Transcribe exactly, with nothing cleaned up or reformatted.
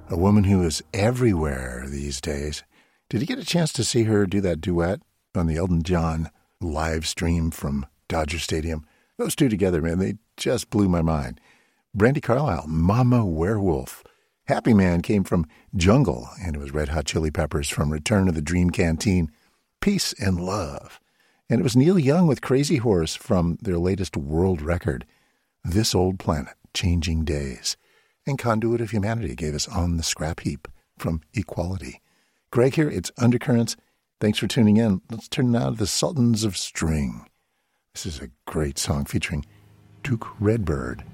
a woman who is everywhere these days. Did you get a chance to see her do that duet on the Elton John live stream from Dodger Stadium? Those two together, man, they just blew my mind. Brandi Carlile, Mama Werewolf. Happy Man came from Jungle, and it was Red Hot Chili Peppers from Return to the Dream Canteen, Peace and Love. And it was Neil Young with Crazy Horse from their latest world record, This Old Planet, Changing Days. And Conduit of Humanity gave us On the Scrap Heap from Equality. Greg here, it's Undercurrents. Thanks for tuning in. Let's turn now to the Sultans of String. This is a great song featuring Duke Redbird.